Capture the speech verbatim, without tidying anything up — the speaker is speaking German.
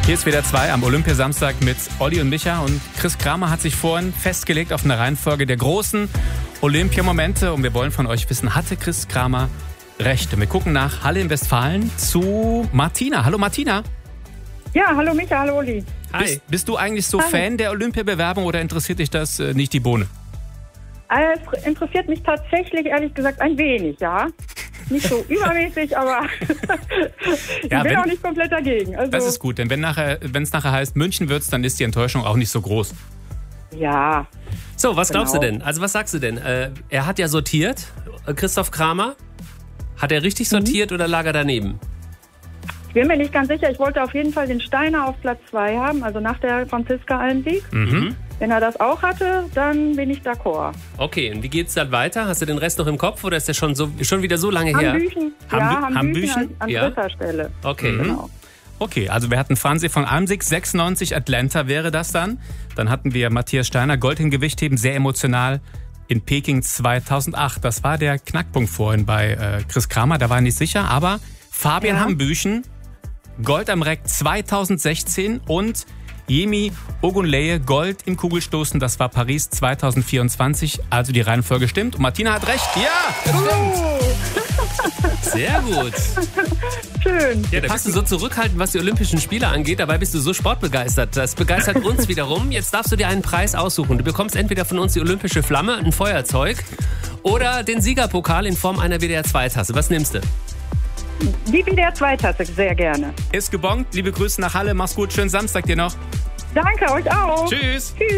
Hier ist wieder zwei am Olympiasamstag mit Olli und Micha. Und Chris Kramer hat sich vorhin festgelegt auf eine Reihenfolge der großen Olympiamomente. Und wir wollen von euch wissen, hatte Chris Kramer recht? Und wir gucken nach Halle in Westfalen zu Martina. Hallo Martina. Ja, hallo Micha, hallo Olli. Hi. Bist, bist du eigentlich so Hi. Fan der Olympiabewerbung oder interessiert dich das äh, nicht die Bohne? Es interessiert mich tatsächlich, ehrlich gesagt, ein wenig, ja. Nicht so übermäßig, aber ich Ja, bin wenn- auch nicht komplett dagegen. Also, Das ist gut, denn wenn nachher, wenn es nachher heißt, München wird's, dann ist die Enttäuschung auch nicht so groß. ja, So, was glaubst du Genau. denn? Also was sagst du denn? Äh, er hat ja sortiert, äh, Christoph Kramer. Hat er richtig sortiert oder lag er daneben? ich bin mir nicht ganz sicher. Ich wollte auf jeden Fall den Steiner auf Platz zwei haben, also nach der Franziska-Alm-Sieg. Mhm. Wenn er das auch hatte, dann bin ich d'accord. Okay, und wie geht's dann weiter? Hast du den Rest noch im Kopf oder ist der schon, so, schon wieder so lange her? Hambüchen, Hambü- ja, Hambüchen, Hambüchen? an, an Ja. dritter Stelle. Okay. Genau. Okay, also wir hatten Franzi von Almsieg, sechsundneunzig, Atlanta wäre das dann. Dann hatten wir Matthias Steiner, Gold im Gewichtheben, sehr emotional in Peking zweitausendacht. Das war der Knackpunkt vorhin bei äh, Chris Kramer, da war er nicht sicher. Aber Fabian Ja. Hambüchen, Gold am Reck zweitausendsechzehn und Yemi Ogunleye, Gold im Kugelstoßen, das war Paris zweitausendvierundzwanzig. Also die Reihenfolge stimmt. Und Martina hat recht. Ja, das stimmt. Sehr gut. Schön. Ja, da bist du so zurückhaltend, was die Olympischen Spiele angeht. Dabei bist du so sportbegeistert. Das begeistert uns wiederum. Jetzt darfst du dir einen Preis aussuchen. Du bekommst entweder von uns die olympische Flamme, ein Feuerzeug oder den Siegerpokal in Form einer W D R zwei Tasse. Was nimmst du? Die W D R zwei Tasse, sehr gerne. Ist gebongt. Liebe Grüße nach Halle. Mach's gut. Schönen Samstag dir noch. Danke, euch auch. Tschüss. Tschüss.